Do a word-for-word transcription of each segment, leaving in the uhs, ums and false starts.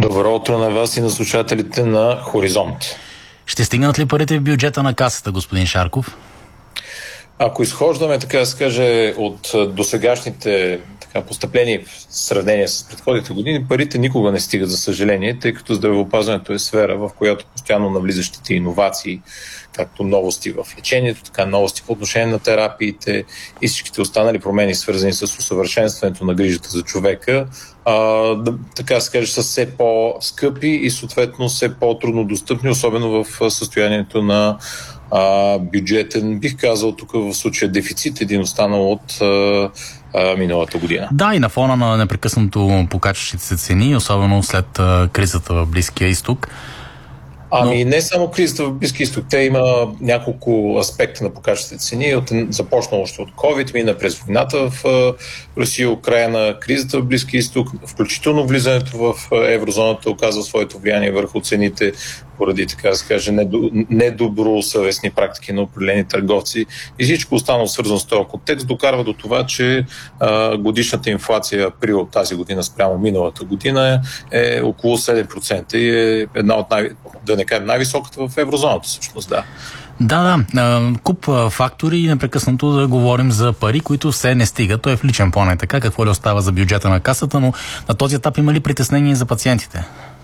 Добро утро на вас и на слушателите на Хоризонт. Ще стигнат ли парите в бюджета на касата, господин Шарков? Ако изхождаме, така да се каже, от досегашните така, постъпления в сравнение с предходните години, парите никога не стигат, за съжаление, тъй като здравеопазването е сфера, в която постоянно навлизащите иновации, както новости в лечението, така новости по отношение на терапиите и всичките останали промени, свързани с усъвършенстването на грижата за човека, а, да, така да се каже, са все по-скъпи и съответно все по-трудно достъпни, особено в състоянието на а, бюджетен, бих казал тук в случая дефицит, един останал от а, а, миналата година. Да, и на фона на непрекъснато покачващите се цени, особено след а, кризата в Близкия изток. Ами Но... не само кризата в Близки изток. Те има няколко аспекта на покачващите цени. От, започнало още от COVID, мина през войната в Русия, Украйна, кризата в Близки изток, включително влизането в еврозоната оказва своето влияние върху цените поради, така да се каже, недобросъвестни практики на определени търговци и всичко останало свързано с този контекст докарва до това, че а, годишната инфлация април тази година спрямо миналата година е, е около седем процента и е една от най- да не кажем най-високата в еврозоната всъщност, да. Да, да. Куп фактори и непрекъснато да говорим за пари, които все не стигат. Той е в личен план е така, какво ли остава за бюджета на касата, но на този етап има ли притеснение за пациентите?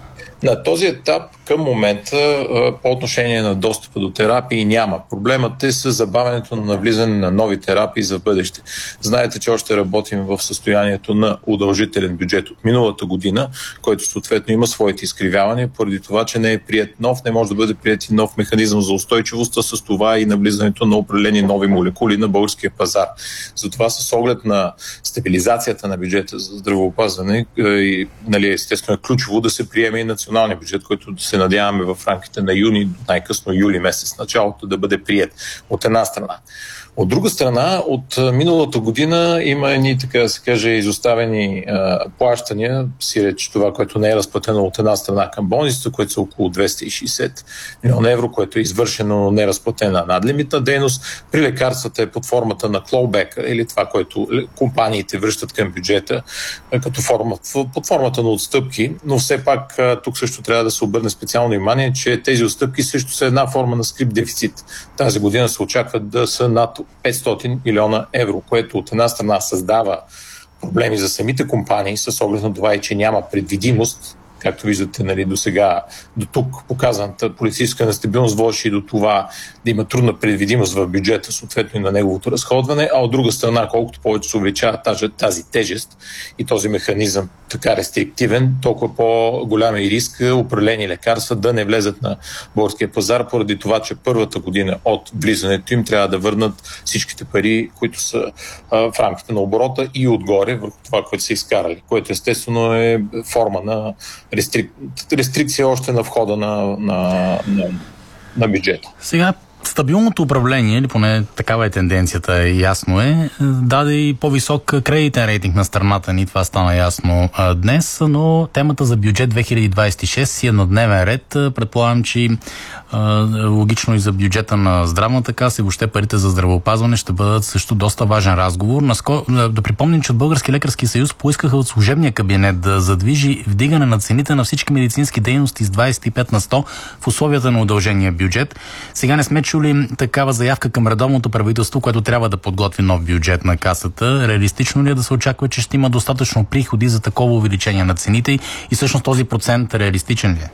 На този етап към момента по отношение на достъпа до терапии няма. Проблемът е с забавянето на навлизане на нови терапии за бъдеще. Знаете, че още работим в състоянието на удължителен бюджет от миналата година, който съответно има своите изкривявания, поради това, че не е прият нов, не може да бъде прият и нов механизъм за устойчивост, а с това и навлизането на определени нови молекули на българския пазар. Затова с оглед на стабилизацията на бюджета за здравеопазване, и, нали, естествено е ключово да се приеме и националния бюджет, който се надяваме в рамките на юни, най-късно юли месец, началото да бъде прият от една страна. От друга страна, от миналата година има едни, така да се каже, изоставени а, плащания, си реч това, което не е разплатено от една страна към болницата, което са около двеста и шейсет милиона евро, което е извършено неразплатена надлимитна дейност. При лекарствата е под формата на клоубека или това, което компаниите връщат към бюджета като форма, под формата на отстъпки, но все пак тук също трябва да се обърне специално внимание, че тези отстъпки също са една форма на скрип дефицит. Тази година се очакват да са над петстотин милиона евро, което от една страна създава проблеми за самите компании с оглед на това и че няма предвидимост. Както виждате, нали, до сега, до тук показаната политическа нестабилност водеше и до това да има трудна предвидимост в бюджета, съответно и на неговото разходване, а от друга страна, колкото повече се увеличава тази, тази тежест и този механизъм така рестриктивен, толкова по-голям е и риск определени лекарства да не влезат на българския пазар, поради това, че първата година от влизането им трябва да върнат всичките пари, които са а, в рамките на оборота и отгоре върху това, което са изкарали, което естествено е форма на Рестрик... рестрикция още на входа на, на, на, на бюджета. Сега, стабилното управление, или поне такава е тенденцията, ясно е, даде и по-висок кредитен рейтинг на страната ни, това стана ясно а, днес, но темата за бюджет две хиляди двадесет и шеста си е на дневен ред. Предполагам, че а, логично и за бюджета на здравната каса и въобще парите за здравеопазване ще бъдат също доста важен разговор. Наско... Да припомним, че от Български лекарски съюз поискаха от служебния кабинет да задвижи вдигане на цените на всички медицински дейности с двадесет и пет на сто в условията на удължения бюджет. Сега не сме чули такава заявка към редовното правителство, което трябва да подготви нов бюджет на касата. Реалистично ли е да се очаква, че ще има достатъчно приходи за такова увеличение на цените и всъщност този процент реалистичен ли е?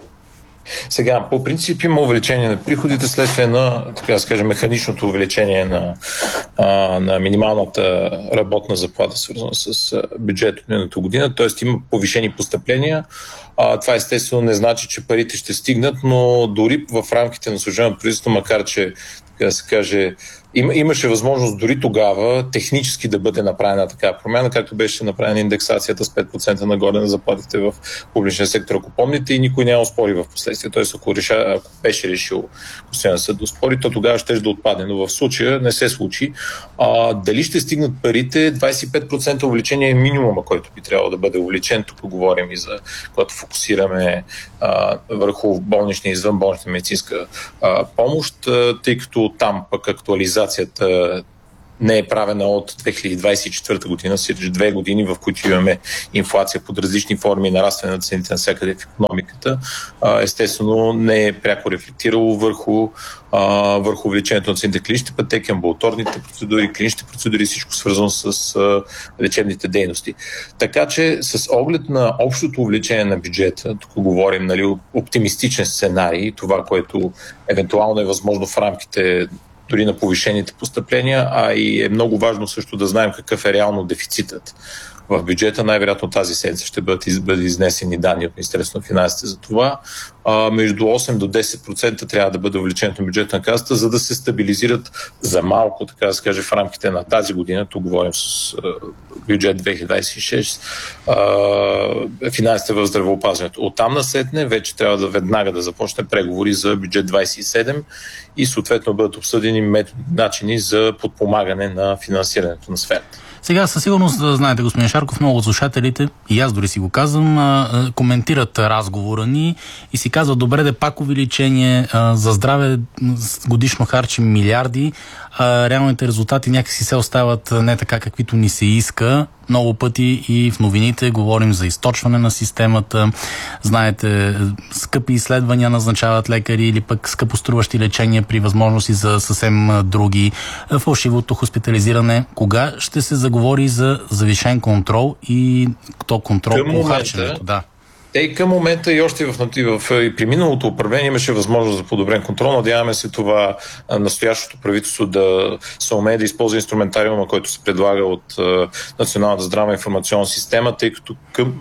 Сега, по принцип има увеличение на приходите следствие на, така да скажем, механичното увеличение на, а, на минималната работна заплата, свързана с бюджет от миналата година, т.е. има повишени постъпления. А, това естествено не значи, че парите ще стигнат, но дори в рамките на служебното правителство, макар че, така да се каже, Им, имаше възможност дори тогава технически да бъде направена такава промяна, както беше направена индексацията с пет процента нагоре на заплатите в публичния сектор, ако помните, и никой няма оспори в последствие. Тоест, ако, реша, ако беше решил Конституционен съд да оспори, то тогава ще да отпадне. Но в случая не се случи. А, дали ще стигнат парите? двадесет и пет процента увеличение е минимума, който би трябвало да бъде увеличен. Тук говорим и за когато фокусираме а, върху болнична и извънболнична медицинска а, помощ, а, тъй като там пък актуализацията не е правена от две хиляди двадесет и четвърта година, след две години, в които имаме инфлация под различни форми и нарастване на цените навсякъде в икономиката, естествено не е пряко рефлектирало върху, върху увеличението на цените клиничните пътеки, амбулаторните процедури, клиничните процедури, всичко свързано с лечебните дейности. Така че с оглед на общото увеличение на бюджета, тук говорим, нали, оптимистичен сценарий, това, което евентуално е възможно в рамките дори на повишените постъпления, а и е много важно също да знаем какъв е реално дефицитът в бюджета. Най-вероятно тази седмица ще бъдат, из, бъдат изнесени данни от Министерството на финансите за това. А, между осем до десет процента трябва да бъде увеличението на бюджета на касата, за да се стабилизират за малко, така да се каже, в рамките на тази година. Тук говорим с а, бюджет две хиляди двадесет и шеста, а, финансите в здравеопазването. Оттам насетне вече трябва да веднага да започне преговори за бюджет двадесет и седем и съответно бъдат обсъдени методи, начини за подпомагане на финансирането на сферата. Сега със сигурност, знаете, господин Шарков, много от слушателите, и аз дори си го казвам, коментират разговора ни и си казват, добре, де пак увеличение, за здраве годишно харчим милиарди, а реалните резултати някакси се остават не така, каквито ни се иска. Много пъти и в новините говорим за източване на системата. Знаете, скъпи изследвания назначават лекари или пък скъпоструващи лечения при възможности за съвсем други. Фалшивото хоспитализиране. Кога ще се заговори за завишен контрол и то контрол по харченето? Да. Те към момента и още в, в, в и при миналото управление имаше възможност за подобрен контрол. Надяваме се това настоящото правителство да се умее да използва инструментариума, който се предлага от Националната здравна информационна система, тъй като към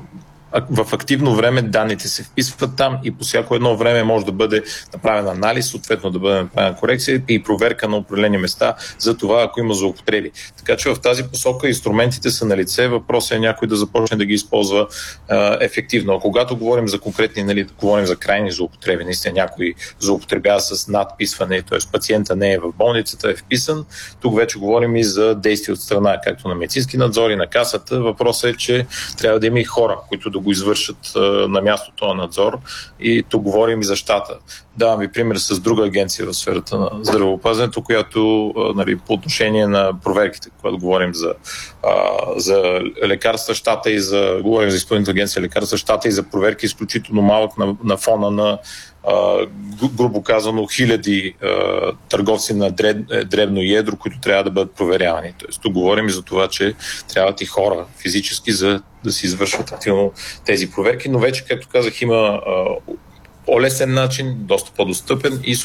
в активно време данните се вписват там и по всяко едно време може да бъде направен анализ, съответно да бъде направена корекция и проверка на определени места за това, ако има злоупотреби. Така че в тази посока инструментите са на лице. Въпросът е някой да започне да ги използва а, ефективно. А когато говорим за конкретни, нали, говорим за крайни злоупотреби, наистина някой злоупотребява с надписване, т.е. пациента не е в болницата, е вписан. Тук вече говорим и за действия от страна, както на медицински надзор и на касата. Въпросът е, че трябва да има и хора, които да го извършат а, на място този надзор, и тук говорим и за щата. Давам ви пример с друга агенция в сферата на здравеопазването, която а, нали, по отношение на проверките, когато говорим за, а, за лекарства, щата и за говорим за изпълнителна агенция лекарства, щата и за проверки изключително малък на, на фона на Uh, грубо казано, хиляди uh, търговци на дреб, дребно и едро, които трябва да бъдат проверявани. Тоест, тук говорим и за това, че трябват и хора физически, за да се извършват активно тези проверки, но вече, както казах, има uh, по-лесен начин, доста по-достъпен и